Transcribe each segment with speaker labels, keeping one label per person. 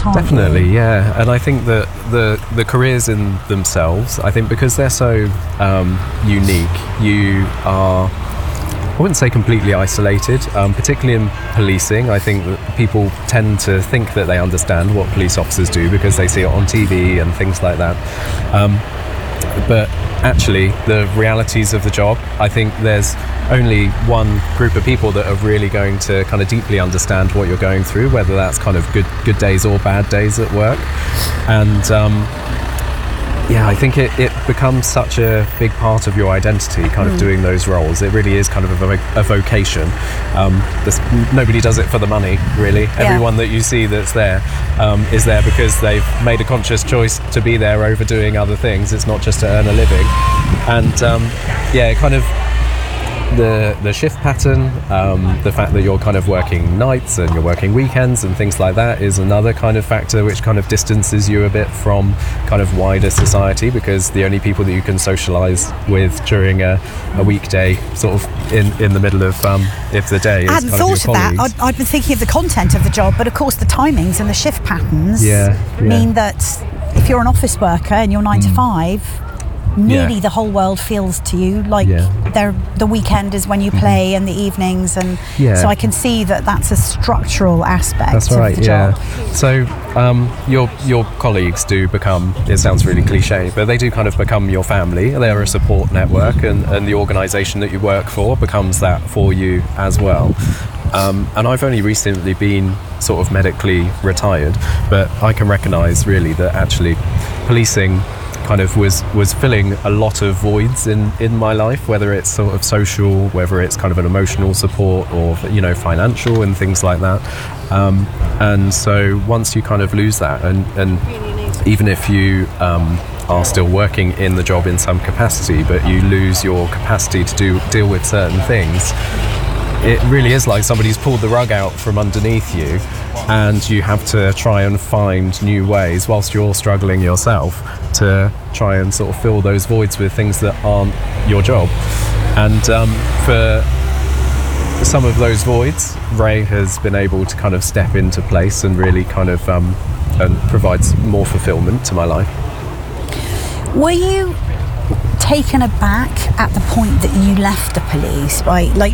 Speaker 1: can't
Speaker 2: Definitely,
Speaker 1: you?
Speaker 2: yeah. And I think that the careers in themselves, I think because they're so unique, you are, I wouldn't say completely isolated, particularly in policing. I think that people tend to think that they understand what police officers do because they see it on TV and things like that. But actually, the realities of the job, I think there's only one group of people that are really going to kind of deeply understand what you're going through, whether that's kind of good days or bad days at work. And I think it becomes such a big part of your identity, kind of doing those roles. It really is kind of a vocation. Nobody does it for the money, really.
Speaker 1: Yeah.
Speaker 2: Everyone that you see that's there is there because they've made a conscious choice to be there over doing other things. It's not just to earn a living. And kind of the shift pattern, the fact that you're kind of working nights and you're working weekends and things like that is another kind of factor which kind of distances you a bit from kind of wider society, because the only people that you can socialise with during a weekday sort of in the middle of the day is
Speaker 1: I hadn't
Speaker 2: kind of
Speaker 1: thought
Speaker 2: your
Speaker 1: of that.
Speaker 2: colleagues.
Speaker 1: I'd been thinking of the content of the job, but of course the timings and the shift patterns mean that if you're an office worker and you're 9 to 5, nearly the whole world feels to you like the weekend is when you play and the evenings, and so I can see that that's a structural aspect of the job.
Speaker 2: So your colleagues do become, it sounds really cliche, but they do kind of become your family. They're a support network, and the organisation that you work for becomes that for you as well. And I've only recently been sort of medically retired, but I can recognise really that actually policing kind of was filling a lot of voids in my life, whether it's sort of social, whether it's kind of an emotional support, or financial and things like that. And so once you kind of lose that, and even if you are still working in the job in some capacity, but you lose your capacity to deal with certain things, it really is like somebody's pulled the rug out from underneath you, and you have to try and find new ways whilst you're struggling yourself to try and sort of fill those voids with things that aren't your job. And for some of those voids, Ray has been able to kind of step into place and really kind of and provides more fulfillment to my life.
Speaker 1: Were you taken aback at the point that you left the police, right? Like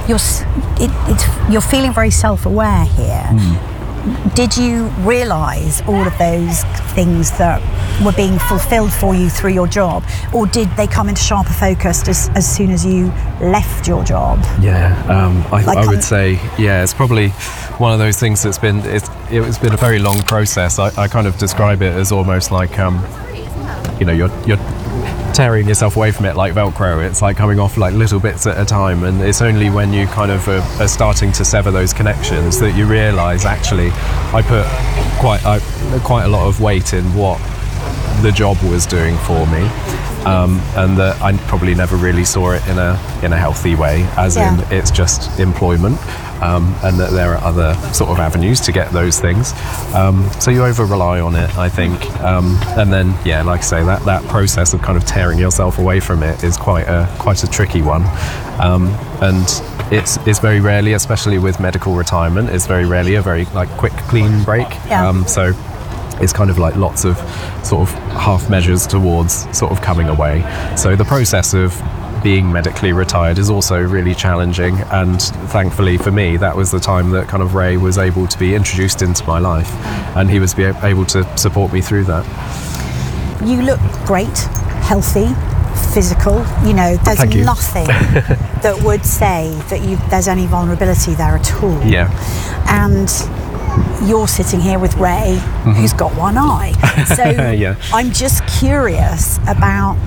Speaker 1: you're feeling very self-aware here. Did you realise all of those things that were being fulfilled for you through your job, or did they come into sharper focus as soon as you left your job?
Speaker 2: I would say it's probably one of those things that's been it's been a very long process. I kind of describe it as almost like you're tearing yourself away from it like Velcro. It's like coming off like little bits at a time, and it's only when you kind of are starting to sever those connections that you realise actually I put quite a lot of weight in what the job was doing for me, and that I probably never really saw it in a healthy way, as in it's just employment, and that there are other sort of avenues to get those things. So you over rely on it, I think, and then like I say, that process of kind of tearing yourself away from it is quite a tricky one, and it's very rarely, especially with medical retirement, it's very rarely a very like quick clean break. So it's kind of like lots of sort of half measures towards sort of coming away. So the process of being medically retired is also really challenging, and thankfully for me that was the time that kind of Ray was able to be introduced into my life, and he was able to support me through that.
Speaker 1: You look great, healthy, physical, there's nothing that would say that there's any vulnerability there at all. And you're sitting here with Ray, who's got one eye. So I'm just curious about,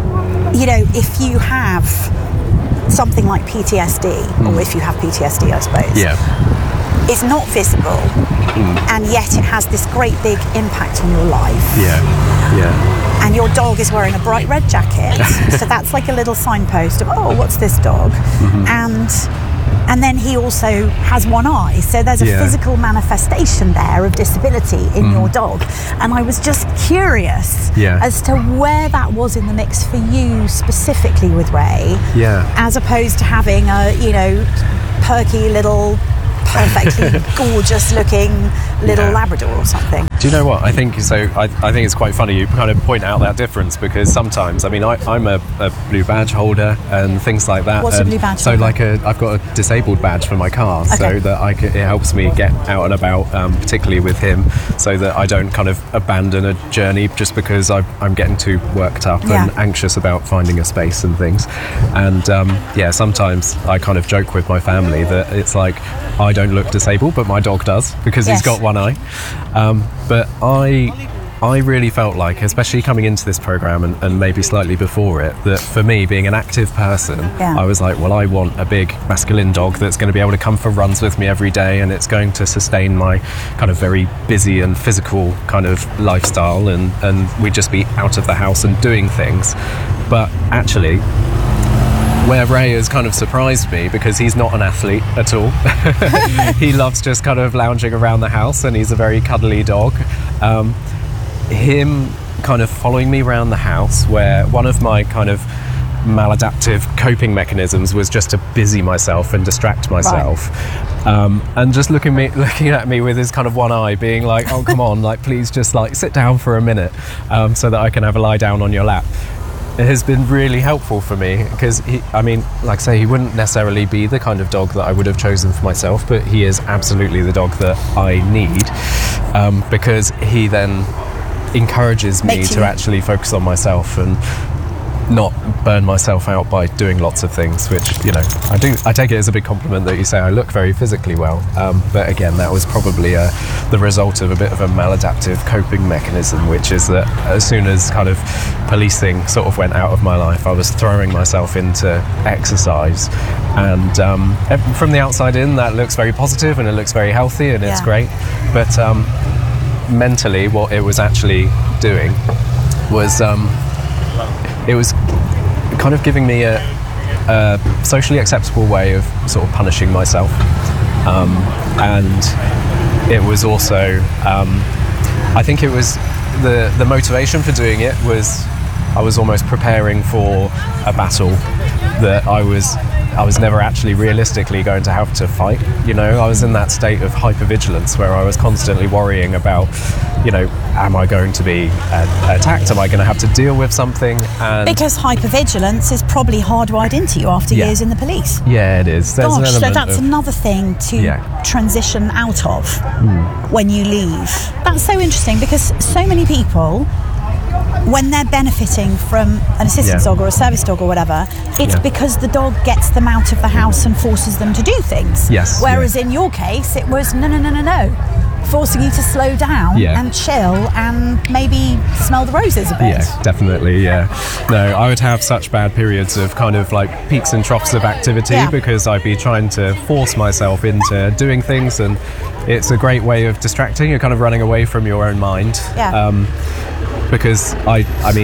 Speaker 1: if you have something like PTSD, or if you have PTSD, I suppose. It's not visible, and yet it has this great big impact on your life. And your dog is wearing a bright red jacket, so that's like a little signpost of, what's this dog? And then he also has one eye, so there's a physical manifestation there of disability in your dog. And I was just curious as to where that was in the mix for you specifically with Ray, as opposed to having a perky little, perfectly gorgeous looking little Labrador or something.
Speaker 2: Do you know what? I think so. I think it's quite funny you kind of point out that difference, because sometimes, I mean, I'm a blue badge holder and things like that.
Speaker 1: What's a blue badge
Speaker 2: so
Speaker 1: holder?
Speaker 2: I've got a disabled badge for my car,
Speaker 1: okay.
Speaker 2: so that it helps me get out and about, particularly with him, so that I don't kind of abandon a journey just because I'm getting too worked up and anxious about finding a space and things. And sometimes I kind of joke with my family that it's like I don't look disabled, but my dog does, because he's got one eye. But I really felt like, especially coming into this program and maybe slightly before it, that for me, being an active person, I was like, well, I want a big masculine dog that's going to be able to come for runs with me every day, and it's going to sustain my kind of very busy and physical kind of lifestyle, and we'd just be out of the house and doing things. But actually, where Ray has kind of surprised me, because he's not an athlete at all. He loves just kind of lounging around the house, and he's a very cuddly dog. Him kind of following me around the house, where one of my kind of maladaptive coping mechanisms was just to busy myself and distract myself. And just looking at me with his kind of one eye, being like, oh, come on, like, please just like sit down for a minute, so that I can have a lie down on your lap. It has been really helpful for me, because like I say, he wouldn't necessarily be the kind of dog that I would have chosen for myself, but he is absolutely the dog that I need, because he then encourages me to actually focus on myself and not burn myself out by doing lots of things, which, you know, I take it as a big compliment that you say I look very physically well, but again, that was probably the result of a bit of a maladaptive coping mechanism, which is that as soon as kind of policing sort of went out of my life, I was throwing myself into exercise, and from the outside in, that looks very positive and it looks very healthy and it's great, but mentally what it was actually doing was it was kind of giving me a socially acceptable way of sort of punishing myself, and it was also I think it was the motivation for doing it was I was almost preparing for a battle that I was never actually realistically going to have to fight. You know, I was in that state of hypervigilance where I was constantly worrying about, you know, am I going to be attacked? Am I going to have to deal with something? And
Speaker 1: because hypervigilance is probably hardwired into you after years in the police.
Speaker 2: Yeah, it is. There's
Speaker 1: Gosh, so that's another thing to transition out of when you leave. That's so interesting, because so many people, when they're benefiting from an assistance dog or a service dog or whatever, it's because the dog gets them out of the house and forces them to do things.
Speaker 2: Yes.
Speaker 1: Whereas in your case, it was no. Forcing you to slow down and chill and maybe smell the roses a bit.
Speaker 2: Yeah, definitely, No, I would have such bad periods of kind of like peaks and troughs of activity because I'd be trying to force myself into doing things, and it's a great way of distracting. You're kind of running away from your own mind. Because I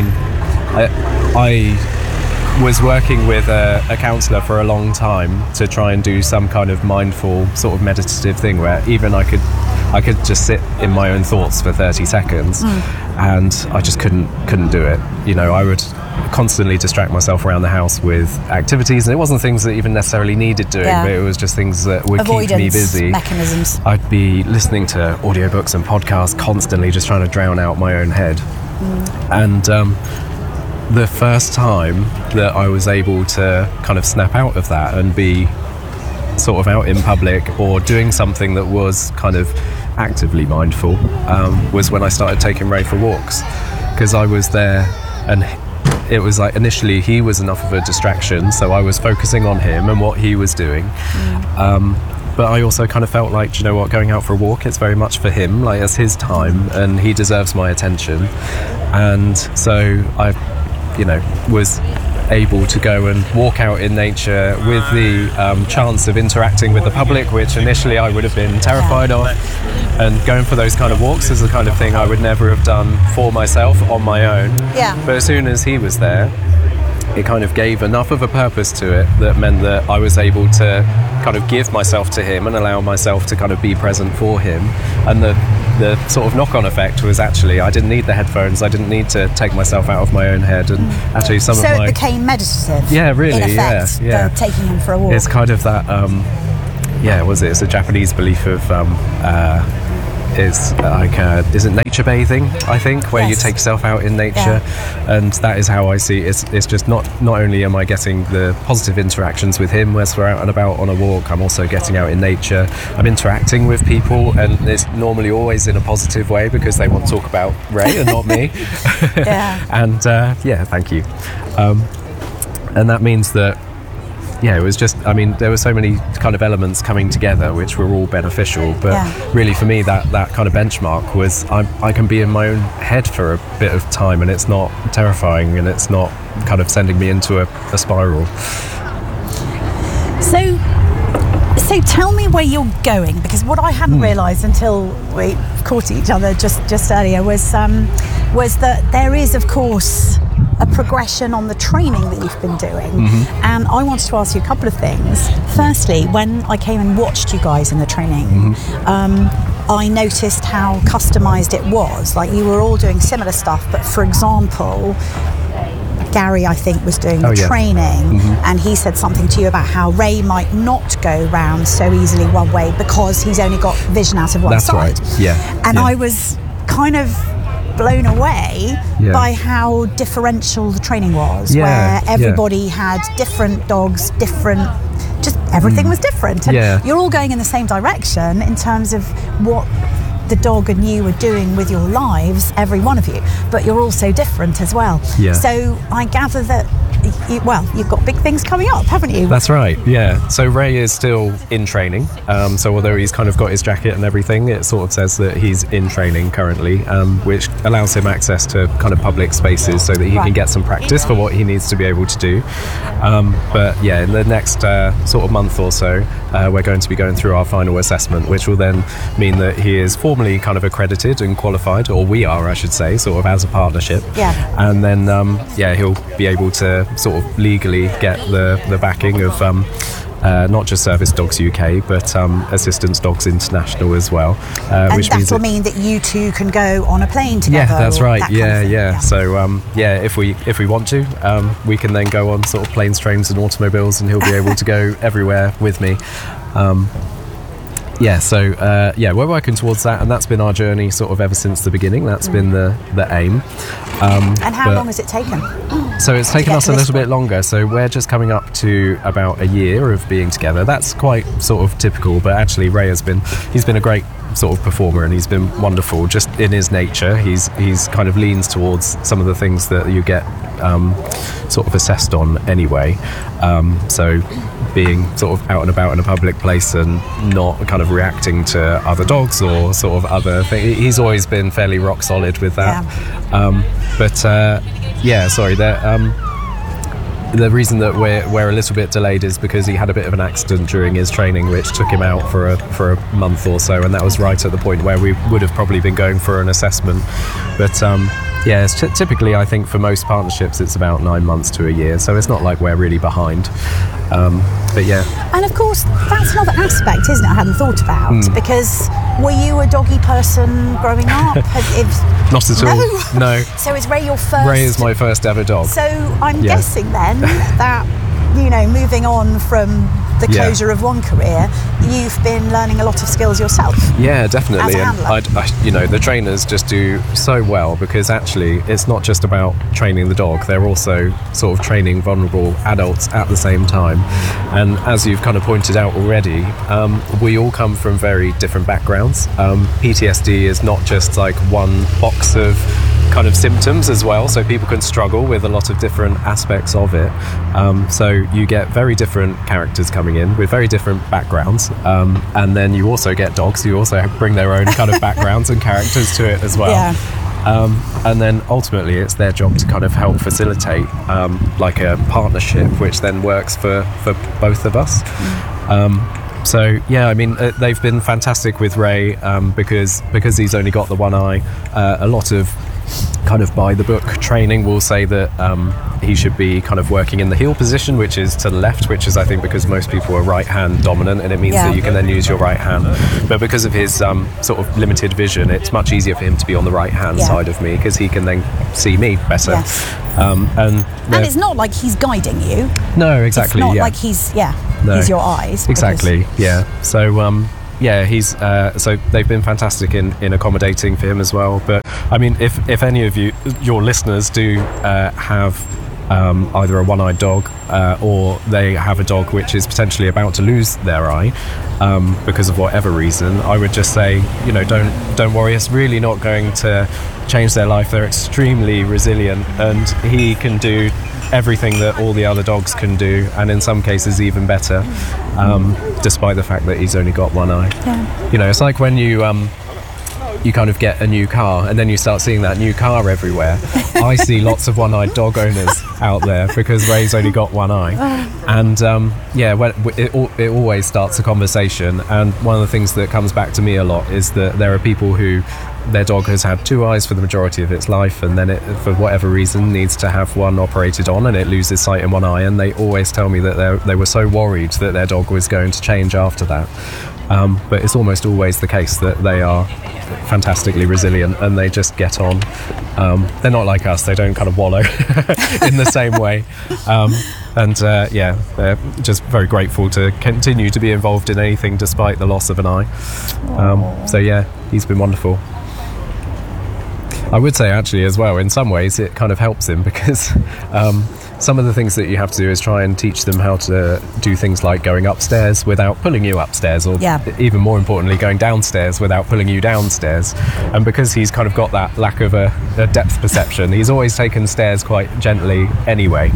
Speaker 2: was working with a counsellor for a long time to try and do some kind of mindful sort of meditative thing where even I could just sit in my own thoughts for 30 seconds and I just couldn't do it. You know, I would constantly distract myself around the house with activities, and it wasn't things that even necessarily needed doing, but it was just things that would keep me busy.
Speaker 1: Mechanisms.
Speaker 2: I'd be listening to audiobooks and podcasts constantly, just trying to drown out my own head. And the first time that I was able to kind of snap out of that and be sort of out in public or doing something that was kind of actively mindful was when I started taking Ray for walks, because I was there and it was like initially he was enough of a distraction, so I was focusing on him and what he was doing. But I also kind of felt like, do you know what, going out for a walk, it's very much for him, like it's his time and he deserves my attention. And so I, you know, was able to go and walk out in nature with the chance of interacting with the public, which initially I would have been terrified of. And going for those kind of walks is the kind of thing I would never have done for myself on my own. But as soon as he was there, it kind of gave enough of a purpose to it that meant that I was able to kind of give myself to him and allow myself to kind of be present for him. And the sort of knock-on effect was actually I didn't need the headphones, I didn't need to take myself out of my own head, and actually some of my...
Speaker 1: So it became meditative.
Speaker 2: Yeah, really,
Speaker 1: in effect, taking him for a walk.
Speaker 2: It's kind of that, it's a Japanese belief of is like isn't nature bathing, I think, where you take yourself out in nature, and that is how I see it. It's just not only am I getting the positive interactions with him as we're out and about on a walk, I'm also getting out in nature. I'm interacting with people, and it's normally always in a positive way because they want to talk about Ray and not me. And thank you. And that means that it was just, I mean, there were so many kind of elements coming together which were all beneficial, but really for me that kind of benchmark was I can be in my own head for a bit of time, and it's not terrifying, and it's not kind of sending me into a spiral.
Speaker 1: So tell me where you're going, because what I hadn't realised until we caught each other just earlier was that there is, of course, a progression on the training that you've been doing, and I wanted to ask you a couple of things. Firstly, when I came and watched you guys in the training, I noticed how customised it was. Like, you were all doing similar stuff, but for example, Gary, I think, was doing the training, and he said something to you about how Ray might not go round so easily one way because he's only got vision out of one side.
Speaker 2: That's right,
Speaker 1: And I was kind of blown away by how differential the training was, where everybody had different dogs, just everything was different, and you're all going in the same direction in terms of what the dog and you were doing with your lives, every one of you, but you're also different as well. So I gather that you've got big things coming up, haven't you?
Speaker 2: That's right, so Ray is still in training, so although he's kind of got his jacket and everything, it sort of says that he's in training currently, which allows him access to kind of public spaces so that he can get some practice for what he needs to be able to do. But in the next sort of month or so, we're going to be going through our final assessment, which will then mean that he is formally kind of accredited and qualified, or we are, I should say, sort of as a partnership. And then he'll be able to sort of legally get the backing of not just Service Dogs UK, but Assistance Dogs International as well.
Speaker 1: Which means that will mean that you two can go on a plane together.
Speaker 2: Yeah, that's right. So if we want to, we can then go on sort of planes, trains, and automobiles, and he'll be able to go everywhere with me. We're working towards that, and that's been our journey sort of ever since the beginning. That's been the aim.
Speaker 1: And how long has it taken?
Speaker 2: So it's taken us a little bit longer. So we're just coming up to about a year of being together. That's quite sort of typical, but actually Ray he's been a great sort of performer, and he's been wonderful just in his nature. He's kind of leans towards some of the things that you get sort of assessed on anyway. So being sort of out and about in a public place and not kind of reacting to other dogs or sort of other things. He's always been fairly rock solid with that. The reason that we're a little bit delayed is because he had a bit of an accident during his training, which took him out for a month or so, and that was right at the point where we would have probably been going for an assessment. But typically I think for most partnerships it's about 9 months to a year, so it's not like we're really behind. And
Speaker 1: of course that's another aspect, isn't it, I hadn't thought about, because were you a doggy person growing up?
Speaker 2: Not at all. No.
Speaker 1: So is Ray your first?
Speaker 2: Ray is my first ever dog.
Speaker 1: So I'm guessing then that, moving on from the closure of one career, you've been learning a lot of skills yourself.
Speaker 2: Yeah, definitely.
Speaker 1: As a handler.
Speaker 2: And the trainers just do so well, because actually it's not just about training the dog, they're also sort of training vulnerable adults at the same time. And as you've kind of pointed out already, we all come from very different backgrounds. PTSD is not just like one box of kind of symptoms as well, so people can struggle with a lot of different aspects of it. So you get very different characters coming in with very different backgrounds, and then you also get dogs who also bring their own kind of backgrounds and characters to it as well. And then ultimately it's their job to kind of help facilitate like a partnership which then works for both of us. They've been fantastic with Ray, because he's only got the one eye. A lot of kind of by the book training will say that he should be kind of working in the heel position, which is to the left, which is I think because most people are right hand dominant, and it means that you can then use your right hand. But because of his sort of limited vision, it's much easier for him to be on the right hand side of me, because he can then see me better. And
Speaker 1: it's not like he's guiding you.
Speaker 2: No, exactly.
Speaker 1: It's not like he's he's your eyes.
Speaker 2: Exactly. So he's so they've been fantastic in accommodating for him as well. But I mean, if any of your listeners do have either a one-eyed dog or they have a dog which is potentially about to lose their eye because of whatever reason, I would just say, don't worry. It's really not going to change their life. They're extremely resilient, and he can do everything that all the other dogs can do, and in some cases even better, despite the fact that he's only got one eye. It's like when you kind of get a new car and then you start seeing that new car everywhere. I see lots of one-eyed dog owners out there because Ray's only got one eye, and it always starts a conversation. And one of the things that comes back to me a lot is that there are people who their dog has had two eyes for the majority of its life, and then it, for whatever reason, needs to have one operated on, and it loses sight in one eye, and they always tell me that they were so worried that their dog was going to change after that. But it's almost always the case that they are fantastically resilient and they just get on. They're not like us, they don't kind of wallow in the same way. They're just very grateful to continue to be involved in anything despite the loss of an eye. He's been wonderful. I would say actually as well, in some ways it kind of helps him because some of the things that you have to do is try and teach them how to do things like going upstairs without pulling you upstairs, or even more importantly, going downstairs without pulling you downstairs. And because he's kind of got that lack of a depth perception, he's always taken stairs quite gently anyway.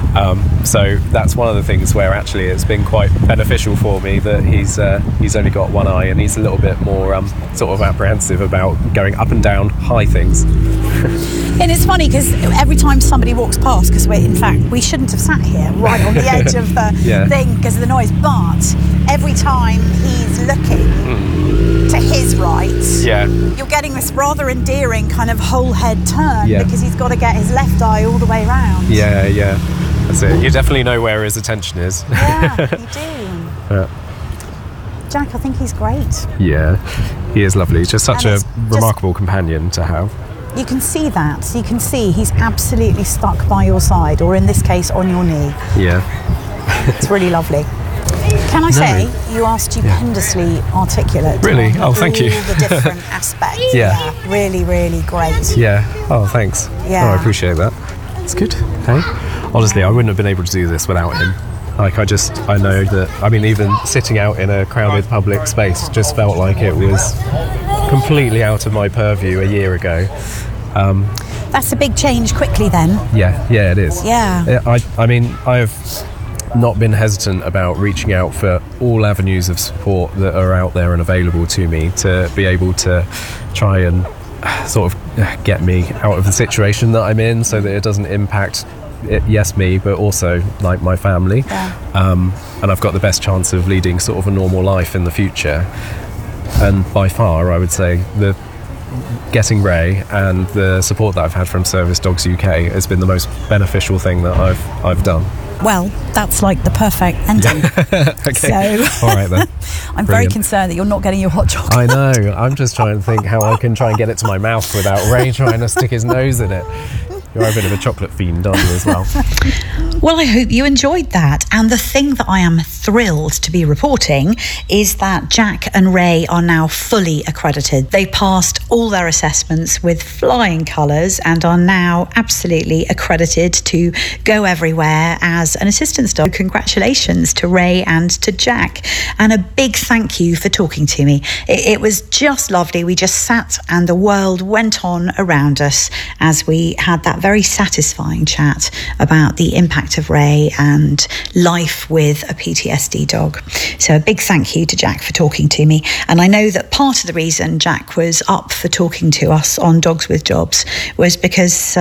Speaker 2: So that's one of the things where actually it's been quite beneficial for me that he's only got one eye and he's a little bit more sort of apprehensive about going up and down high things.
Speaker 1: And it's funny because every time somebody walks past, because we shouldn't have sat here right on the edge of the thing because of the noise, but every time he's looking to his right, you're getting this rather endearing kind of whole head turn because he's got to get his left eye all the way round.
Speaker 2: That's it. You definitely know where his attention is.
Speaker 1: Yeah, you do. Jack, I think he's great.
Speaker 2: Yeah, he is lovely. He's just such a remarkable companion to have.
Speaker 1: You can see that. You can see he's absolutely stuck by your side, or in this case, on your knee.
Speaker 2: Yeah.
Speaker 1: It's really lovely. Can I say, you are stupendously articulate.
Speaker 2: Really? Oh, thank you.
Speaker 1: All the different aspects. Yeah. Really, really great.
Speaker 2: Yeah. Oh, thanks.
Speaker 1: Yeah.
Speaker 2: Oh, I appreciate that. It's good. Hey? Honestly, I wouldn't have been able to do this without him. I know that, even sitting out in a crowded public space just felt like it was completely out of my purview a year ago.
Speaker 1: That's a big change quickly then.
Speaker 2: Yeah, it is.
Speaker 1: Yeah.
Speaker 2: I have not been hesitant about reaching out for all avenues of support that are out there and available to me to be able to try and sort of get me out of the situation that I'm in so that it doesn't impact me, but also like my family. And I've got the best chance of leading sort of a normal life in the future. And by far, I would say the getting Ray and the support that I've had from Service Dogs UK has been the most beneficial thing that I've done.
Speaker 1: Well, that's like the perfect ending.
Speaker 2: Okay.
Speaker 1: So,
Speaker 2: all right then.
Speaker 1: I'm very concerned that you're not getting your hot chocolate.
Speaker 2: I know. I'm just trying to think how I can try and get it to my mouth without Ray trying to stick his nose in it. You're a bit of a chocolate fiend, aren't you, as well?
Speaker 1: Well, I hope you enjoyed that. And the thing that I am thrilled to be reporting is that Jack and Ray are now fully accredited. They passed all their assessments with flying colours and are now absolutely accredited to go everywhere as an assistance dog. Congratulations to Ray and to Jack. And a big thank you for talking to me. It was just lovely. We just sat and the world went on around us as we had that very satisfying chat about the impact of Ray and life with a PTSD dog. So a big thank you to Jack for talking to me. And I know that part of the reason Jack was up for talking to us on Dogs with Jobs was because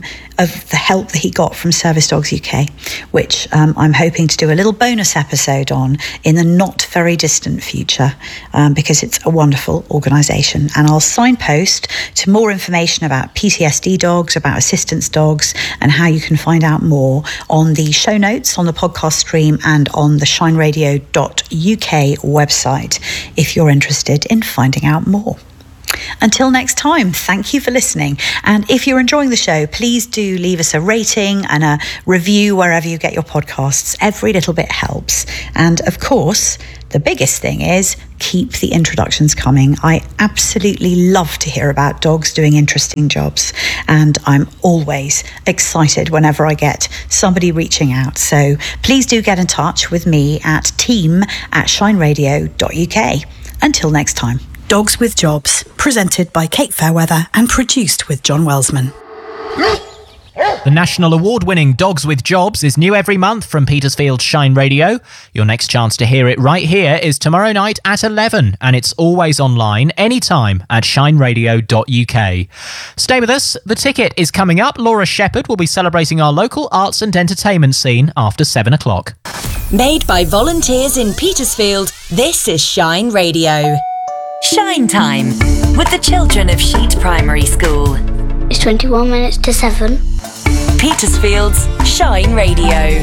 Speaker 1: of the help that he got from Service Dogs UK, which I'm hoping to do a little bonus episode on in the not very distant future, because it's a wonderful organisation. And I'll signpost to more information about PTSD dogs, about assistance dogs, and how you can find out more on the show notes on the podcast stream and on the shineradio.uk website if you're interested in finding out more. Until next time, thank you for listening. And if you're enjoying the show, please do leave us a rating and a review wherever you get your podcasts. Every little bit helps. And of course, The biggest thing is keep the introductions coming. I absolutely love to hear about dogs doing interesting jobs, and I'm always excited whenever I get somebody reaching out. So please do get in touch with me at team@shineradio.uk. Until next time.
Speaker 3: Dogs with Jobs, presented by Kate Fairweather and produced with John Welsman.
Speaker 4: The national award-winning Dogs with Jobs is new every month from Petersfield's Shine Radio. Your next chance to hear it right here is tomorrow night at 11, and it's always online, anytime at shineradio.uk. Stay with us. The Ticket is coming up. Laura Shepherd will be celebrating our local arts and entertainment scene after 7 o'clock.
Speaker 5: Made by volunteers in Petersfield, this is Shine Radio. Shine Time with the children of Sheet Primary School.
Speaker 6: It's 21 minutes to 7.
Speaker 5: Petersfield's Shine Radio.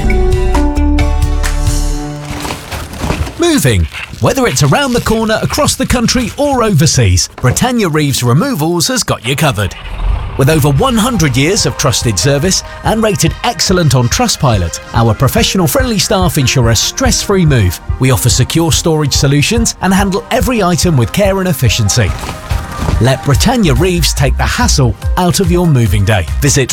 Speaker 7: Moving. Whether it's around the corner, across the country or overseas, Britannia Reeves Removals has got you covered. With over 100 years of trusted service and rated excellent on Trustpilot, our professional friendly staff ensure a stress-free move. We offer secure storage solutions and handle every item with care and efficiency. Let Britannia Reeves take the hassle out of your moving day. Visit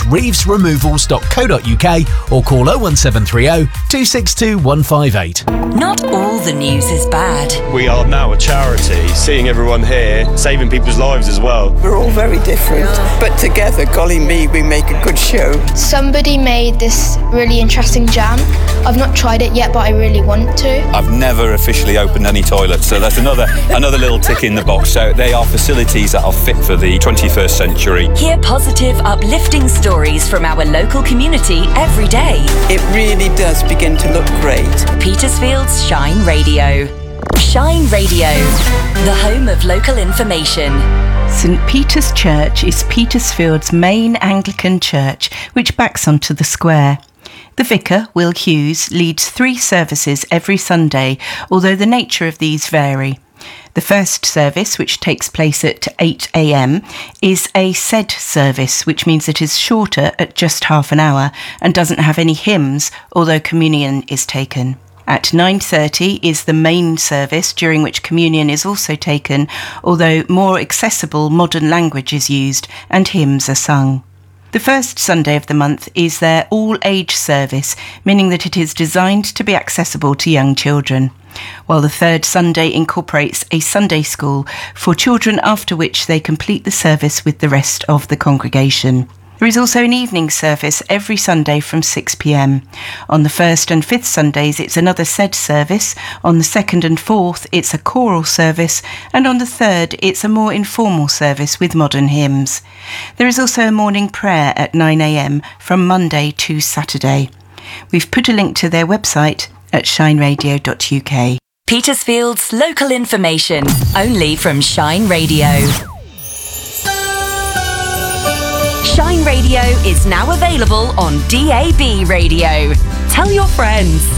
Speaker 7: reevesremovals.co.uk or call 01730 262 158.
Speaker 5: Not all the news is bad.
Speaker 8: We are now a charity, seeing everyone here, saving people's lives as well.
Speaker 9: We're all very different, but together, golly me, we make a good show.
Speaker 10: Somebody made this really interesting jam. I've not tried it yet, but I really want to.
Speaker 11: I've never officially opened any toilets, so that's another little tick in the box. So they are facilities that are fit for the 21st century.
Speaker 5: Hear positive, uplifting stories from our local community every day.
Speaker 9: It really does begin to look great.
Speaker 5: Petersfield's Shine Radio. Shine Radio, the home of local information.
Speaker 12: St Peter's Church is Petersfield's main Anglican church, which backs onto the square. The vicar, Will Hughes, leads 3 services every Sunday, although the nature of these vary. The first service, which takes place at 8 a.m, is a SED service, which means it is shorter at just half an hour and doesn't have any hymns, although communion is taken. At 9:30 is the main service, during which communion is also taken, although more accessible modern language is used and hymns are sung. The first Sunday of the month is their all-age service, meaning that it is designed to be accessible to young children, while the third Sunday incorporates a Sunday school for children, after which they complete the service with the rest of the congregation. There is also an evening service every Sunday from 6 p.m. On the first and fifth Sundays, it's another SED service. On the second and fourth, it's a choral service. And on the third, it's a more informal service with modern hymns. There is also a morning prayer at 9 a.m. from Monday to Saturday. We've put a link to their website at shineradio.uk.
Speaker 5: Petersfield's local information, only from Shine Radio. Shine Radio is now available on DAB radio. Tell your friends.